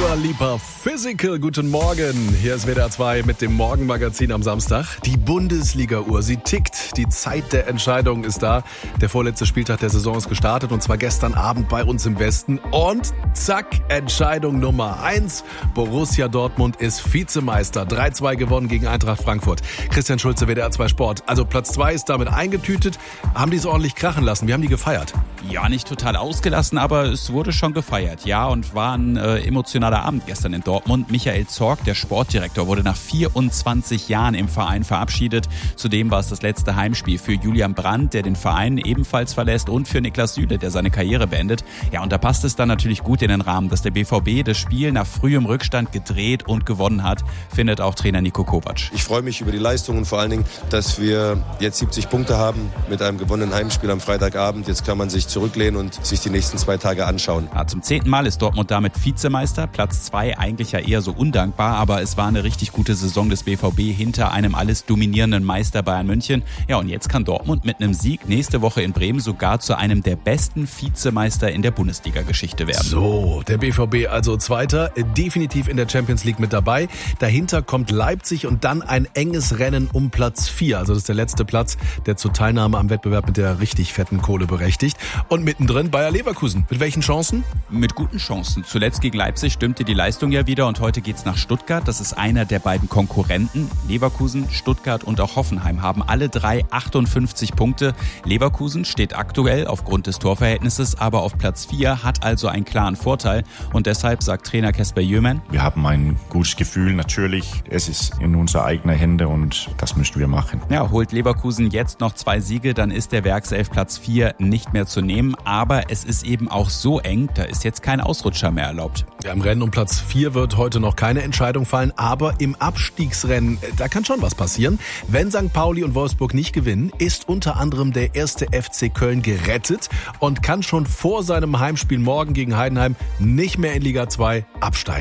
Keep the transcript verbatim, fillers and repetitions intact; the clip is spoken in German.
Dua Lipa Physical, guten Morgen. Hier ist W D R zwei mit dem Morgenmagazin am Samstag. Die Bundesliga-Uhr, sie tickt. Die Zeit der Entscheidung ist da. Der vorletzte Spieltag der Saison ist gestartet und zwar gestern Abend bei uns im Westen. Und zack, Entscheidung Nummer eins. Borussia Dortmund ist Vizemeister. drei zwei gewonnen gegen Eintracht Frankfurt. Christian Schulze, W D R zwei Sport. Also Platz zwei ist damit eingetütet. Haben die es ordentlich krachen lassen? Wir haben die gefeiert. Ja, nicht total ausgelassen, aber es wurde schon gefeiert. Ja, und war ein äh, emotionaler Abend gestern in Dortmund. Michael Zorc, der Sportdirektor, wurde nach vierundzwanzig Jahren im Verein verabschiedet. Zudem war es das letzte Heimspiel für Julian Brandt, der den Verein ebenfalls verlässt, und für Niklas Süle, der seine Karriere beendet. Ja, und da passt es dann natürlich gut in den Rahmen, dass der B V B das Spiel nach frühem Rückstand gedreht und gewonnen hat, findet auch Trainer Niko Kovac. Ich freue mich über die Leistung und vor allen Dingen, dass wir jetzt siebzig Punkte haben mit einem gewonnenen Heimspiel am Freitagabend. Jetzt kann man sich zurücklehnen und sich die nächsten zwei Tage anschauen. Ja, zum zehnten Mal ist Dortmund damit Vizemeister. Platz zwei eigentlich ja eher so undankbar, aber es war eine richtig gute Saison des B V B hinter einem alles dominierenden Meister Bayern München. Ja, und jetzt kann Dortmund mit einem Sieg nächste Woche in Bremen sogar zu einem der besten Vizemeister in der Bundesliga-Geschichte werden. So, der B V B also Zweiter, definitiv in der Champions League mit dabei. Dahinter kommt Leipzig und dann ein enges Rennen um Platz vier. Also das ist der letzte Platz, der zur Teilnahme am Wettbewerb mit der richtig fetten Kohle berechtigt. Und mittendrin Bayer Leverkusen. Mit welchen Chancen? Mit guten Chancen. Zuletzt gegen Leipzig stimmte die Leistung ja wieder und heute geht's nach Stuttgart. Das ist einer der beiden Konkurrenten. Leverkusen, Stuttgart und auch Hoffenheim haben alle drei achtundfünfzig Punkte. Leverkusen steht aktuell aufgrund des Torverhältnisses aber auf Platz vier, hat also einen klaren Vorteil. Und deshalb sagt Trainer Kasper Jömann: Wir haben ein gutes Gefühl, natürlich. Es ist in unserer eigenen Hände und das müssen wir machen. Ja, holt Leverkusen jetzt noch zwei Siege, dann ist der Werkself Platz vier nicht mehr zu nehmen. Aber es ist eben auch so eng, da ist jetzt kein Ausrutscher mehr erlaubt. Ja, im Rennen um Platz vier wird heute noch keine Entscheidung fallen, aber im Abstiegsrennen, da kann schon was passieren. Wenn Sankt Pauli und Wolfsburg nicht gewinnen, ist unter anderem der erste F C Köln gerettet und kann schon vor seinem Heimspiel morgen gegen Heidenheim nicht mehr in Liga zwei absteigen.